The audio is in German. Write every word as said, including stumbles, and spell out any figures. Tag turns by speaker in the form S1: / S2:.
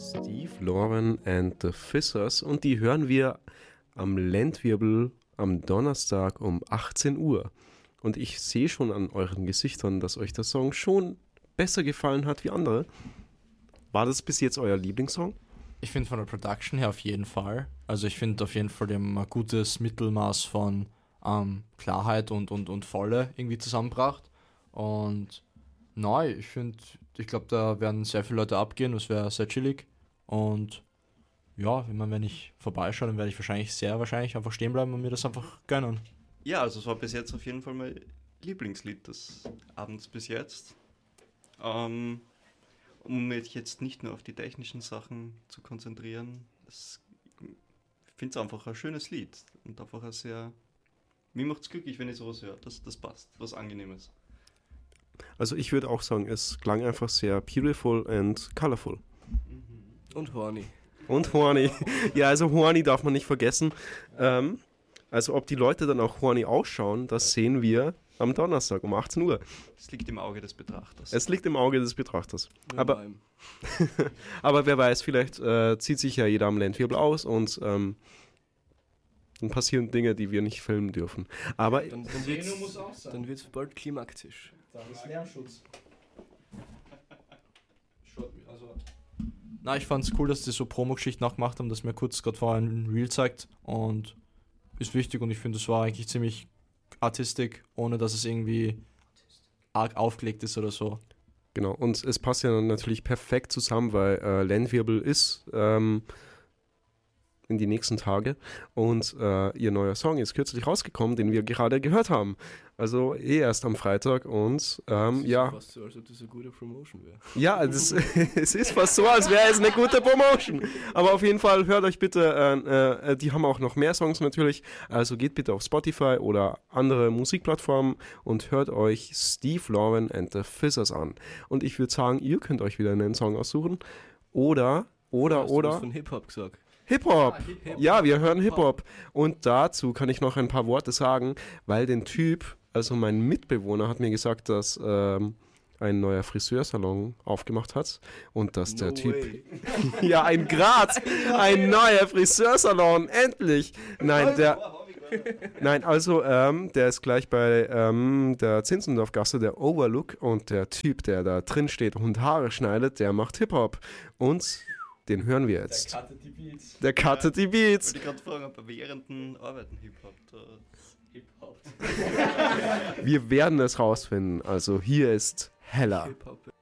S1: Steve Lauren and the Fizzers und die hören wir am Landwirbel am Donnerstag um achtzehn Uhr. Und ich sehe schon an euren Gesichtern, dass euch der Song schon besser gefallen hat wie andere. War das bis jetzt euer Lieblingssong?
S2: Ich finde von der Production her auf jeden Fall. Also ich finde auf jeden Fall, die haben ein gutes Mittelmaß von ähm, Klarheit und, und, und Volle irgendwie zusammengebracht. Und nein, ich finde, ich glaube, da werden sehr viele Leute abgehen, das wäre sehr chillig. Und ja, ich meine, wenn ich vorbeischaue, dann werde ich wahrscheinlich sehr wahrscheinlich einfach stehen bleiben und mir das einfach gönnen.
S3: Ja, also es war bis jetzt auf jeden Fall mein Lieblingslied des Abends bis jetzt. Ähm, um mich jetzt nicht nur auf die technischen Sachen zu konzentrieren, es, ich finde es einfach ein schönes Lied und einfach ein sehr, mir macht es glücklich, wenn ich sowas höre, das, das passt, was Angenehmes.
S1: Also ich würde auch sagen, es klang einfach sehr beautiful and colorful.
S4: Und horny.
S1: Und horny. Ja, also horny darf man nicht vergessen. Ähm, also ob die Leute dann auch horny ausschauen, das sehen wir am Donnerstag um achtzehn Uhr.
S3: Es liegt im Auge des Betrachters.
S1: Es liegt im Auge des Betrachters.
S4: Ja,
S1: aber, aber wer weiß, vielleicht äh, zieht sich ja jeder am Landwirbel aus und ähm, dann passieren Dinge, die wir nicht filmen dürfen. Aber
S4: dann, dann wird es bald klimaktisch.
S5: Da ist Lärmschutz. Also
S2: Na, ich fand's cool, dass die so Promo-Geschichten auch gemacht haben, dass mir kurz gerade vorher ein Reel zeigt und ist wichtig und ich finde, es war eigentlich ziemlich artistic, ohne dass es irgendwie arg aufgelegt ist oder so.
S1: Genau, und es passt ja natürlich perfekt zusammen, weil äh, Landwirbel ist ähm, in die nächsten Tage und äh, ihr neuer Song ist kürzlich rausgekommen, den wir gerade gehört haben. Also eh erst am Freitag und ähm,
S4: das ist
S1: ja.
S4: fast so, als ob das eine gute Promotion wäre.
S1: Ja, das, es ist fast so, als wäre es eine gute Promotion. Aber auf jeden Fall hört euch bitte, äh, äh, die haben auch noch mehr Songs natürlich, also geht bitte auf Spotify oder andere Musikplattformen und hört euch Steve Lauren and the Fizzers an. Und ich würde sagen, ihr könnt euch wieder einen Song aussuchen oder, oder,
S4: Hast
S1: oder...
S4: Du hast von Hip-Hop gesagt.
S1: Hip-Hop.
S5: Ah, Hip-Hop.
S1: Ja, wir hören Hip-Hop. Und dazu kann ich noch ein paar Worte sagen, weil den Typ, also mein Mitbewohner hat mir gesagt, dass ähm, ein neuer Friseursalon aufgemacht hat und dass der
S4: No
S1: Typ...
S4: way.
S1: Ja, ein Graz, ein neuer Friseursalon, endlich. Nein, der... Nein, also ähm, der ist gleich bei ähm, der Zinzendorfgasse, der Overlook und der Typ, der da drin steht und Haare schneidet, der macht Hip-Hop. Und... Den hören wir jetzt.
S5: Der cuttet die Beats.
S1: Der cuttet die Beats.
S3: Ich wollte gerade fragen, ob er während dem Arbeiten Hip-Hop da...
S5: Hip-Hop.
S1: Wir werden es rausfinden. Also hier ist Hella.
S4: Hip-Hop.